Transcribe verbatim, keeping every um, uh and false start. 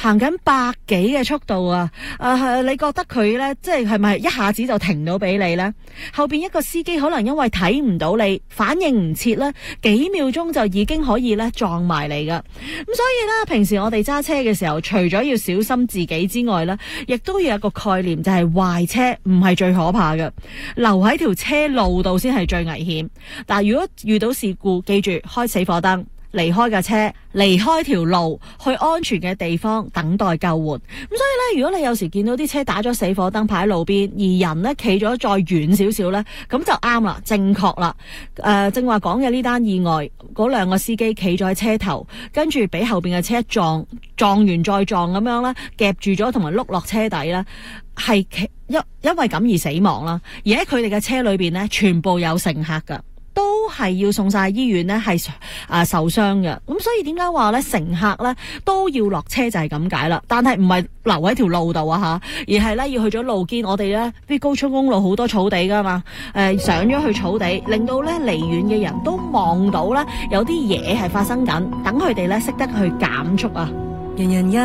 行緊百幾嘅速度啊！誒、呃，你覺得佢咧，即係係咪一下子就停到俾你呢？後邊一個司機可能因為睇唔到你，反應唔切咧，幾秒鐘就已經可以咧撞埋你噶。咁所以咧，平時我哋揸車嘅時候，除咗要小心自己之外咧，亦都要有一個概念，就係壞車唔係最可怕嘅，留喺條車路度先係最危險。但係如果遇到事故，記住開死火燈。離開架車，離開條路，去安全嘅地方等待救援。咁所以咧，如果你有時見到啲車打咗死火燈牌喺路邊，而人咧企咗再遠少少咧，咁就啱啦，正確啦。誒、呃，正話講嘅呢單意外，嗰兩個司機企咗喺車頭，跟住俾後邊嘅車撞，撞完再撞咁樣咧，夾住咗同埋碌落車底咧，係因因為咁而死亡啦。而喺佢哋嘅車裏邊咧，全部有乘客噶。都係要送晒醫院呢，係啊受傷嘅。咁所以點解話咧乘客咧都要落車就係咁解啦。但係唔係留喺條路度啊吓，而係咧要去咗路肩。我哋咧啲高速公路好多草地噶嘛，誒、呃、上咗去草地，令到咧離遠嘅人都望到咧有啲嘢係發生緊，等佢哋咧識得去減速啊。 人人一